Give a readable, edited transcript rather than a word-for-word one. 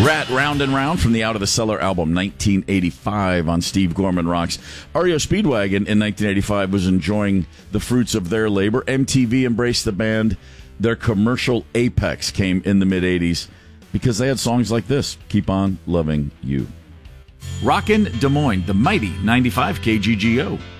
Rat Round and Round from the Out of the Cellar album 1985 on Steve Gorman Rocks. REO Speedwagon in 1985 was enjoying the fruits of their labor. MTV embraced the band. Their commercial apex came in the mid-'80s because they had songs like this, Keep On Loving You. Rockin' Des Moines, the mighty 95 KGGO.